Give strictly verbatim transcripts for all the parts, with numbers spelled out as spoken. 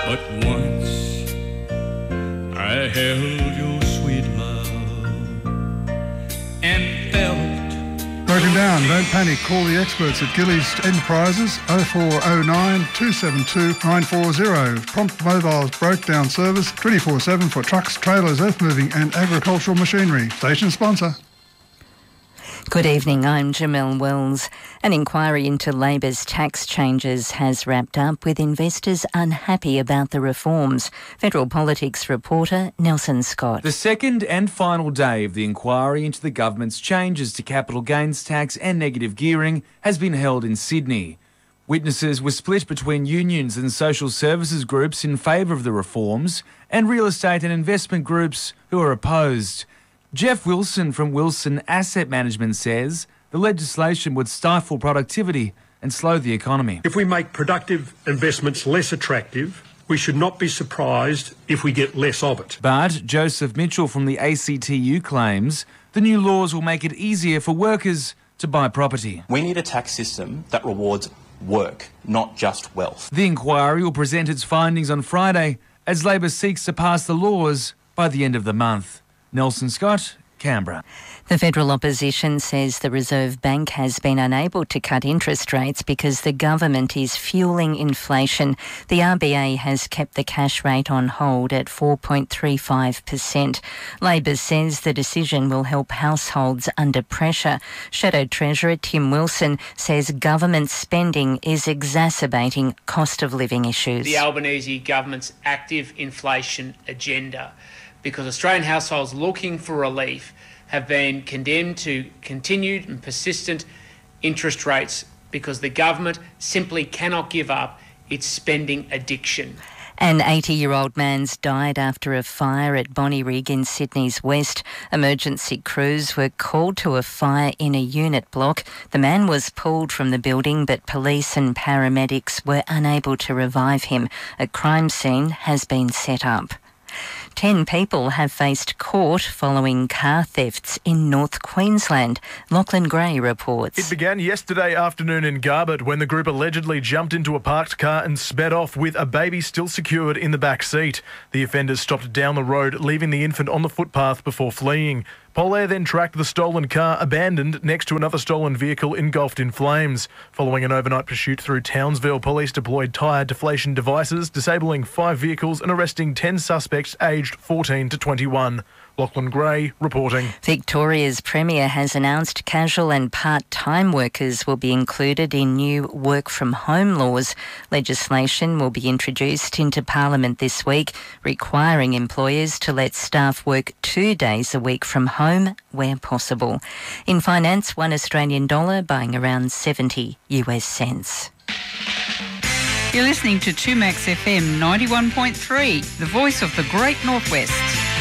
But once I held your sweet love and felt. Broken down, don't panic. Call the experts at Gillies Enterprises oh four oh nine, two seven two, nine four zero. Prompt Mobile's broke down service twenty-four seven for trucks, trailers, earth moving and agricultural machinery. Station sponsor. Good evening, I'm Jamelle Wells. An inquiry into Labor's tax changes has wrapped up with investors unhappy about the reforms. Federal Politics reporter Nelson Scott. The second and final day of the inquiry into the government's changes to capital gains tax and negative gearing has been held in Sydney. Witnesses were split between unions and social services groups in favour of the reforms and real estate and investment groups who are opposed. Jeff Wilson from Wilson Asset Management says the legislation would stifle productivity and slow the economy. If we make productive investments less attractive, we should not be surprised if we get less of it. But Joseph Mitchell from the A C T U claims the new laws will make it easier for workers to buy property. We need a tax system that rewards work, not just wealth. The inquiry will present its findings on Friday as Labor seeks to pass the laws by the end of the month. Nelson Scott, Canberra. The federal opposition says the Reserve Bank has been unable to cut interest rates because the government is fuelling inflation. The R B A has kept the cash rate on hold at four point three five percent. Labor says the decision will help households under pressure. Shadow Treasurer Tim Wilson says government spending is exacerbating cost of living issues. The Albanese government's active inflation agenda, because Australian households looking for relief have been condemned to continued and persistent interest rates because the government simply cannot give up its spending addiction. An eighty-year-old man's died after a fire at Bonnyrigg in Sydney's west. Emergency crews were called to a fire in a unit block. The man was pulled from the building, but police and paramedics were unable to revive him. A crime scene has been set up. Ten people have faced court following car thefts in North Queensland. Lachlan Gray reports. It began yesterday afternoon in Garbett when the group allegedly jumped into a parked car and sped off with a baby still secured in the back seat. The offenders stopped down the road, leaving the infant on the footpath before fleeing. Polair then tracked the stolen car abandoned next to another stolen vehicle engulfed in flames. Following an overnight pursuit through Townsville, police deployed tyre deflation devices, disabling five vehicles and arresting ten suspects aged fourteen to twenty-one. Lachlan Gray reporting. Victoria's Premier has announced casual and part-time workers will be included in new work-from-home laws. Legislation will be introduced into Parliament this week, requiring employers to let staff work two days a week from home where possible. In finance, one Australian dollar buying around seventy US cents. You're listening to two Max F M ninety-one point three, the voice of the Great Northwest.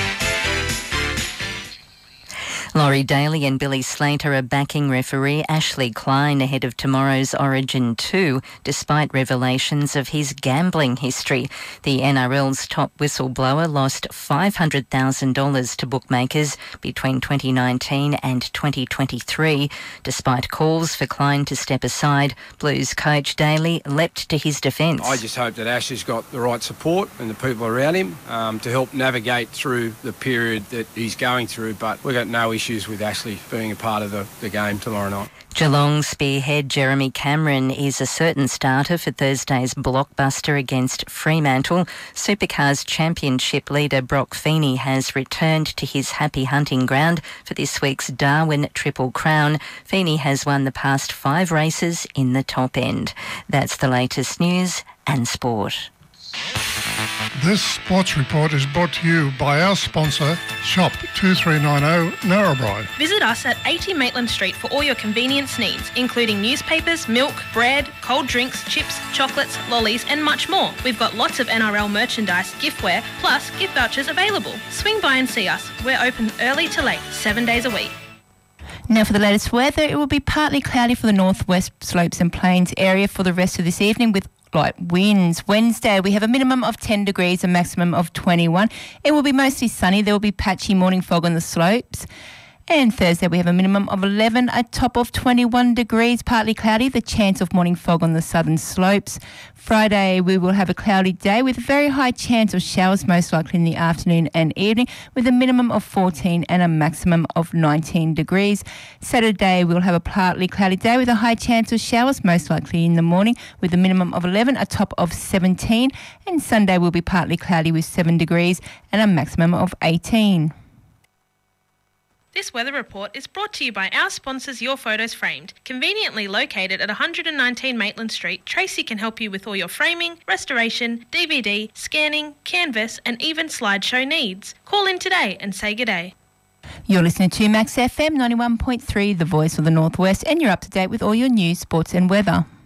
Laurie Daly and Billy Slater are backing referee Ashley Klein ahead of tomorrow's Origin two, despite revelations of his gambling history. The N R L's top whistleblower lost five hundred thousand dollars to bookmakers between twenty nineteen and twenty twenty-three. Despite calls for Klein to step aside, Blues coach Daly leapt to his defence. I just hope that Ashley's got the right support and the people around him um, to help navigate through the period that he's going through, but we've got no issue with Ashley being a part of the, the game tomorrow night. Geelong spearhead Jeremy Cameron is a certain starter for Thursday's blockbuster against Fremantle. Supercars Championship leader Brock Feeney has returned to his happy hunting ground for this week's Darwin Triple Crown. Feeney has won the past five races in the top end. That's the latest news and sport. This sports report is brought to you by our sponsor, Shop two three nine zero Narrabri. Visit us at eighty Maitland Street for all your convenience needs, including newspapers, milk, bread, cold drinks, chips, chocolates, lollies and much more. We've got lots of N R L merchandise, giftware, plus gift vouchers available. Swing by and see us. We're open early to late, seven days a week. Now for the latest weather, it will be partly cloudy for the northwest slopes and plains area for the rest of this evening with light winds. Wednesday, we have a minimum of ten degrees, a maximum of twenty-one. It will be mostly sunny. There will be patchy morning fog on the slopes. And Thursday we have a minimum of eleven, a top of twenty-one degrees, partly cloudy, the chance of morning fog on the southern slopes. Friday we will have a cloudy day with a very high chance of showers, most likely in the afternoon and evening, with a minimum of fourteen and a maximum of nineteen degrees. Saturday we'll have a partly cloudy day with a high chance of showers, most likely in the morning, with a minimum of eleven, a top of seventeen. And Sunday will be partly cloudy with seven degrees and a maximum of eighteen. This weather report is brought to you by our sponsors Your Photos Framed. Conveniently located at one hundred nineteen Maitland Street, Tracy can help you with all your framing, restoration, D V D, scanning, canvas and even slideshow needs. Call in today and say good day. You're listening to Max F M ninety-one point three, the voice of the Northwest, and you're up to date with all your news, sports and weather.